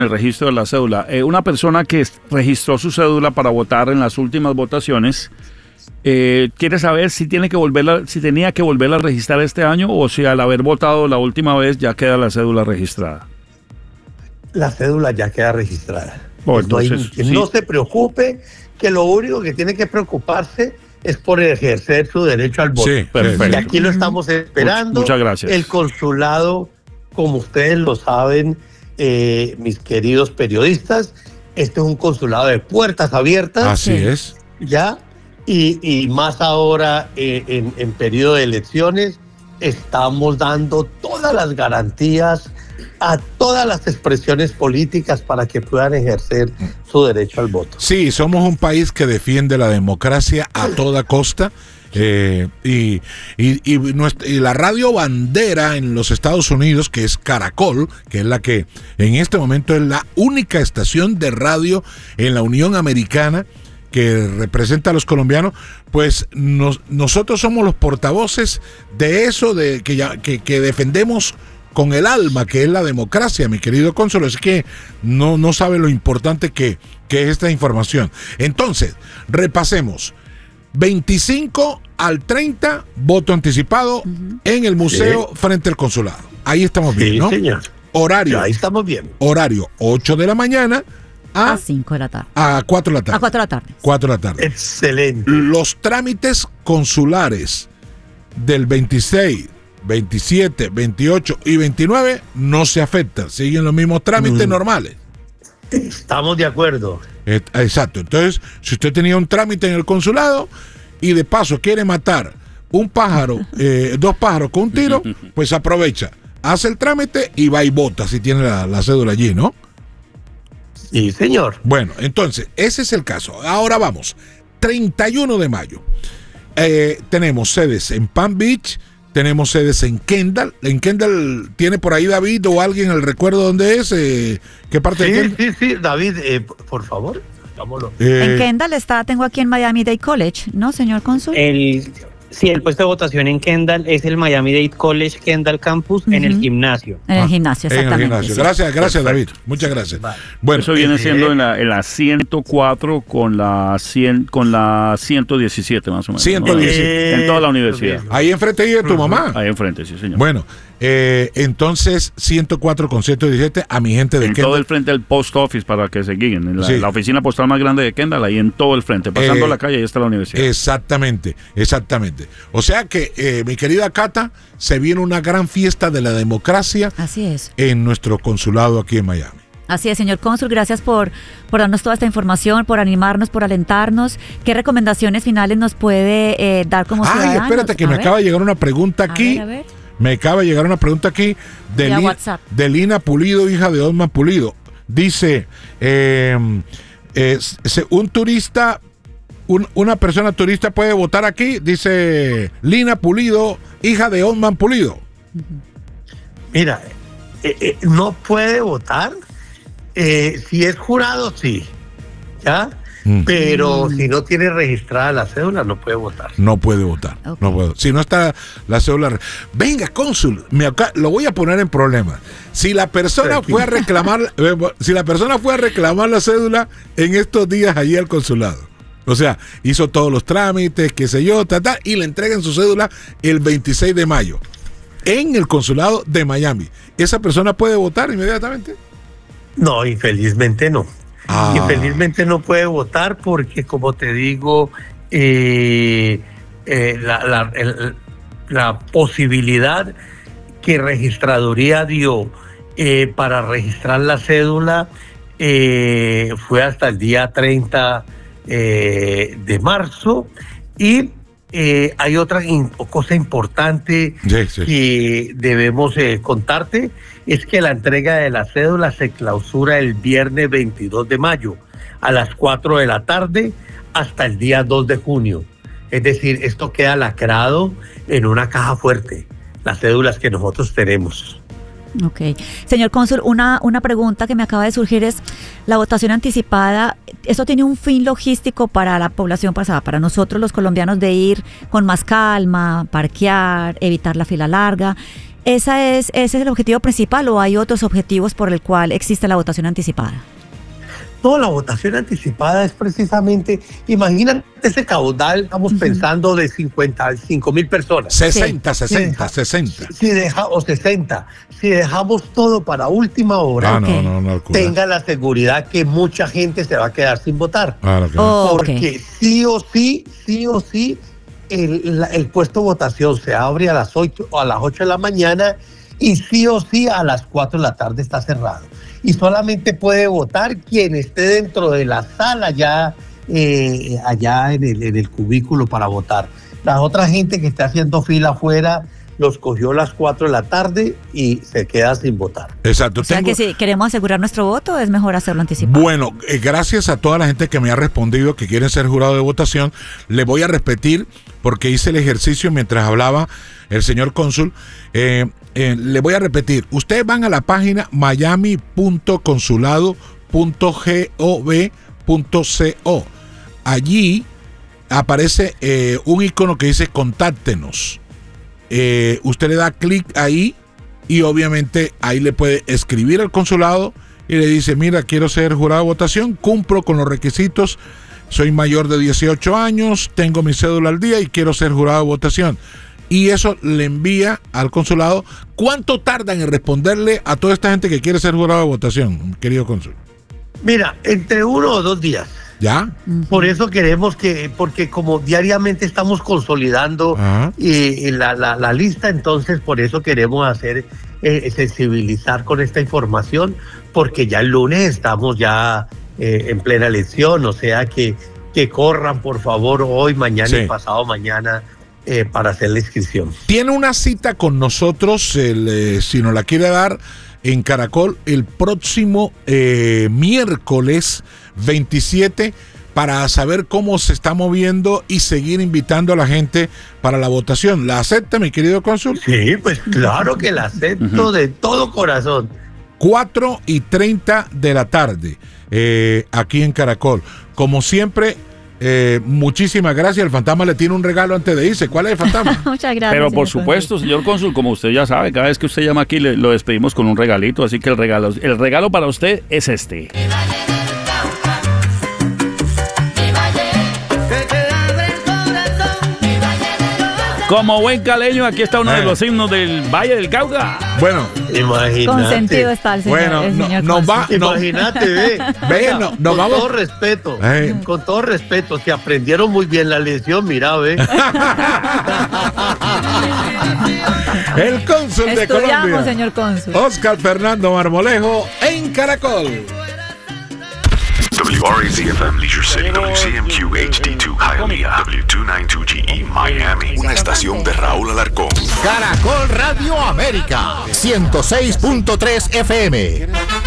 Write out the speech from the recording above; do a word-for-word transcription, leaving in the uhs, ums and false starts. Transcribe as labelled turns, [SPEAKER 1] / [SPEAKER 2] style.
[SPEAKER 1] el registro de la cédula. Eh, una persona que registró su cédula para votar en las últimas votaciones, eh, quiere saber si tiene que volverla, si tenía que volverla a registrar este año o si al haber votado la última vez ya queda la cédula registrada.
[SPEAKER 2] La cédula ya queda registrada.
[SPEAKER 1] Oh,
[SPEAKER 2] no, hay,
[SPEAKER 1] entonces,
[SPEAKER 2] que
[SPEAKER 1] sí.
[SPEAKER 2] no se preocupe, que lo único que tiene que preocuparse es por ejercer su derecho al voto.
[SPEAKER 1] Sí, perfecto.
[SPEAKER 2] Y aquí lo estamos esperando.
[SPEAKER 1] Much, muchas gracias.
[SPEAKER 2] El consulado, como ustedes lo saben, eh, mis queridos periodistas, este es un consulado de puertas abiertas.
[SPEAKER 3] Así es.
[SPEAKER 2] Ya, y, y más ahora eh, en, en periodo de elecciones, estamos dando todas las garantías a todas las expresiones políticas para que puedan ejercer su derecho al voto.
[SPEAKER 3] Sí, somos un país que defiende la democracia a toda costa. Eh, y, y, y, nuestra, y la radio bandera en los Estados Unidos, que es Caracol, que es la que en este momento es la única estación de radio en la Unión Americana que representa a los colombianos, pues nos, nosotros somos los portavoces de eso, de que, ya, que, que defendemos con el alma, que es la democracia, mi querido cónsul. Es que no, no sabe lo importante que, que es esta información. Entonces, repasemos. veinticinco al treinta, voto anticipado uh-huh. en el museo sí. frente al consulado. Ahí estamos bien,
[SPEAKER 2] sí,
[SPEAKER 3] ¿no?
[SPEAKER 2] Señor.
[SPEAKER 3] Horario.
[SPEAKER 2] Sí, ahí estamos bien.
[SPEAKER 3] Horario, ocho de la mañana a,
[SPEAKER 4] a cinco de la tarde.
[SPEAKER 3] A cuatro de la tarde.
[SPEAKER 4] A cuatro de la tarde.
[SPEAKER 3] cuatro de la tarde.
[SPEAKER 2] Excelente.
[SPEAKER 3] Los trámites consulares del veintiséis, veintisiete, veintiocho y veintinueve no se afectan, siguen los mismos trámites mm. normales.
[SPEAKER 2] Estamos de acuerdo.
[SPEAKER 3] Eh, exacto. Entonces, si usted tenía un trámite en el consulado y de paso quiere matar un pájaro, eh, dos pájaros con un tiro, pues aprovecha, hace el trámite y va y vota si tiene la, la cédula allí, ¿no?
[SPEAKER 2] Sí, señor.
[SPEAKER 3] Bueno, entonces, ese es el caso. Ahora vamos, treinta y uno de mayo. Eh, tenemos sedes en Palm Beach, tenemos sedes en Kendall. En Kendall, ¿tiene por ahí David o alguien el recuerdo dónde es? Eh, ¿Qué parte
[SPEAKER 2] sí,
[SPEAKER 3] de Kendall?
[SPEAKER 2] Sí, sí, David, eh, por favor, hagámoslo.
[SPEAKER 3] Eh,
[SPEAKER 4] en Kendall está, tengo aquí en Miami-Dade College, ¿no, señor cónsul?
[SPEAKER 5] El, sí, el puesto de votación en Kendall es el Miami-Dade College Kendall Campus uh-huh. en el gimnasio.
[SPEAKER 4] En el gimnasio, exactamente.
[SPEAKER 3] En el gimnasio.
[SPEAKER 4] Sí.
[SPEAKER 3] Gracias, gracias David. Muchas gracias.
[SPEAKER 1] Vale. Bueno, eso viene siendo en la, en la ciento cuatro con la cien, con la ciento diecisiete más o menos.
[SPEAKER 3] ciento diecisiete.
[SPEAKER 1] ¿no? En toda la universidad.
[SPEAKER 3] Ahí enfrente de tu mamá.
[SPEAKER 1] Ahí enfrente, sí, señor.
[SPEAKER 3] Bueno, eh, entonces ciento cuatro con ciento diecisiete a mi gente de
[SPEAKER 1] en
[SPEAKER 3] Kendall.
[SPEAKER 1] Todo el frente del post office para que se guíen. En la,
[SPEAKER 3] sí.
[SPEAKER 1] la oficina postal más grande de Kendall, ahí en todo el frente. Pasando eh, la calle, ahí está la universidad.
[SPEAKER 3] Exactamente, exactamente. O sea que, eh, mi querida Cata, se viene una gran fiesta de la democracia.
[SPEAKER 4] Así es.
[SPEAKER 3] En nuestro consulado aquí en Miami.
[SPEAKER 4] Así es, señor cónsul, gracias por, por darnos toda esta información, por animarnos, por alentarnos. ¿Qué recomendaciones finales nos puede eh, dar como ciudadanos?
[SPEAKER 3] Ay, espérate, que
[SPEAKER 4] a
[SPEAKER 3] me
[SPEAKER 4] ver.
[SPEAKER 3] acaba de llegar una pregunta aquí.
[SPEAKER 4] A ver, a ver.
[SPEAKER 3] Me acaba de llegar una pregunta aquí de, Lin, de Lina Pulido, hija de Osman Pulido. Dice, eh, eh, un turista, un, una persona turista puede votar aquí, dice Lina Pulido, hija de Osman Pulido.
[SPEAKER 2] Mira, eh, eh, no puede votar. Eh, si es jurado, sí, ¿ya? Mm. Pero mm. si no tiene registrada la cédula, no puede votar.
[SPEAKER 3] No puede votar. Okay. No puede. Si no está la cédula. Venga, cónsul, me acá, lo voy a poner en problema. Si la persona fue a reclamar, si la persona fue a reclamar la cédula en estos días allí al consulado. O sea, hizo todos los trámites, qué sé yo, ta, ta, y le entregan su cédula el veintiséis de mayo en el consulado de Miami. ¿Esa persona puede votar inmediatamente?
[SPEAKER 2] No, infelizmente no. Ah. Infelizmente no puede votar porque, como te digo, eh, eh, la, la, el, la posibilidad que Registraduría dio eh, para registrar la cédula eh, fue hasta el día treinta eh, de marzo y eh, hay otra in- cosa importante sí, sí. que debemos eh, contarte. Es que la entrega de la cédula se clausura el viernes veintidós de mayo a las cuatro de la tarde hasta el día dos de junio. Es decir, esto queda lacrado en una caja fuerte, las cédulas que nosotros tenemos.
[SPEAKER 4] Ok. Señor cónsul, una, una pregunta que me acaba de surgir es, la votación anticipada, ¿eso tiene un fin logístico para la población pasada, para nosotros los colombianos, de ir con más calma, parquear, evitar la fila larga? ¿Esa es, ¿Ese es el objetivo principal o hay otros objetivos por el cual existe la votación anticipada?
[SPEAKER 2] Toda la votación anticipada es precisamente, imagínate ese caudal, estamos uh-huh. pensando de cincuenta y cinco mil personas.
[SPEAKER 3] sesenta,
[SPEAKER 2] sí.
[SPEAKER 3] sesenta,
[SPEAKER 2] si
[SPEAKER 3] sesenta.
[SPEAKER 2] Si deja, o sesenta. Si dejamos todo para última hora,
[SPEAKER 3] ah, no, no, no,
[SPEAKER 2] tenga la seguridad que mucha gente se va a quedar sin votar.
[SPEAKER 3] Ah, okay. oh,
[SPEAKER 2] Porque okay. sí o sí, sí o sí, el, la, el puesto de votación se abre a las ocho o a las ocho de la mañana y sí o sí a las cuatro de la tarde está cerrado. Y solamente puede votar quien esté dentro de la sala ya eh, allá en el, en el cubículo para votar. La otra gente que está haciendo fila afuera los cogió a las cuatro de la tarde y se queda sin votar.
[SPEAKER 3] Exacto.
[SPEAKER 4] O sea
[SPEAKER 3] tengo...
[SPEAKER 4] que si queremos asegurar nuestro voto es mejor hacerlo anticipado.
[SPEAKER 3] Bueno, eh, gracias a toda la gente que me ha respondido que quieren ser jurado de votación, le voy a repetir porque hice el ejercicio mientras hablaba el señor cónsul. Eh, eh, le voy a repetir, ustedes van a la página miami punto consulado punto gov punto co. Allí aparece eh, un icono que dice contáctenos. Eh, usted le da clic ahí y obviamente ahí le puede escribir al consulado y le dice, mira, quiero ser jurado de votación, cumplo con los requisitos, soy mayor de dieciocho años, tengo mi cédula al día y quiero ser jurado de votación. Y eso le envía al consulado. ¿Cuánto tardan en responderle a toda esta gente que quiere ser jurado de votación, querido cónsul?
[SPEAKER 2] Mira, entre uno o dos días.
[SPEAKER 3] ¿Ya?
[SPEAKER 2] Por eso queremos que, porque como diariamente estamos consolidando eh, la, la, la lista, entonces por eso queremos hacer, eh, sensibilizar con esta información, porque ya el lunes estamos ya eh, en plena elección, o sea que, que corran por favor hoy, mañana sí. y pasado mañana eh, para hacer la inscripción.
[SPEAKER 3] Tiene una cita con nosotros, el, eh, si nos la quiere dar, en Caracol el próximo eh, miércoles veintisiete para saber cómo se está moviendo y seguir invitando a la gente para la votación. ¿La acepta, mi querido cónsul?
[SPEAKER 2] Sí, pues claro que la acepto uh-huh. de todo corazón.
[SPEAKER 3] cuatro y treinta de la tarde eh, aquí en Caracol. Como siempre, Eh, muchísimas gracias. El fantasma le tiene un regalo antes de irse. ¿Cuál es el fantasma?
[SPEAKER 4] Muchas gracias.
[SPEAKER 1] Pero por supuesto, señor cónsul, como usted ya sabe, cada vez que usted llama aquí le, lo despedimos con un regalito. Así que el regalo, el regalo para usted es este. Como buen caleño, aquí está uno eh. de los himnos del Valle del Cauca.
[SPEAKER 3] Bueno,
[SPEAKER 2] imagínate.
[SPEAKER 4] Consentido está el señor.
[SPEAKER 3] Bueno,
[SPEAKER 4] el señor
[SPEAKER 3] no, nos va, no,
[SPEAKER 2] imagínate, ve.
[SPEAKER 3] ve no, no
[SPEAKER 2] con
[SPEAKER 3] vamos.
[SPEAKER 2] todo respeto,
[SPEAKER 3] eh.
[SPEAKER 2] con todo respeto, se aprendieron muy bien la lección, mira, ve.
[SPEAKER 3] El cónsul de Colombia,
[SPEAKER 4] señor cónsul.
[SPEAKER 3] Oscar Fernando Marmolejo, en Caracol.
[SPEAKER 6] W R A Z F M Leisure City, W C M Q H D dos Hialeah, W doscientos noventa y dos G E Miami. Una estación de Raúl Alarcón.
[SPEAKER 7] Caracol Radio América, ciento seis punto tres F M.